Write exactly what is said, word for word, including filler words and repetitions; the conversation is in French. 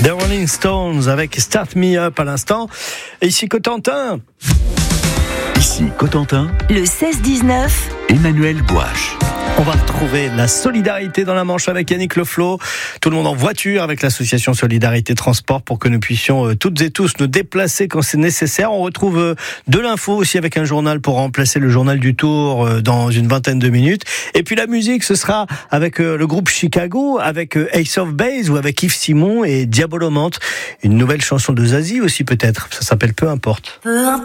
The Rolling Stones avec Start Me Up à l'instant. Et ici Cotentin. Ici Cotentin. Le seize dix-neuf. Emmanuel Gouache. On va retrouver la solidarité dans la Manche avec Yannick Leflot. Tout le monde en voiture avec l'association Solidarité Transport pour que nous puissions euh, toutes et tous nous déplacer quand c'est nécessaire. On retrouve euh, de l'info aussi avec un journal pour remplacer le journal du Tour euh, dans une vingtaine de minutes. Et puis la musique, ce sera avec euh, le groupe Chicago, avec euh, Ace of Base ou avec Yves Simon et Diabolomante. Une nouvelle chanson de Zazie aussi peut-être. Ça s'appelle Peu importe. Peu importe.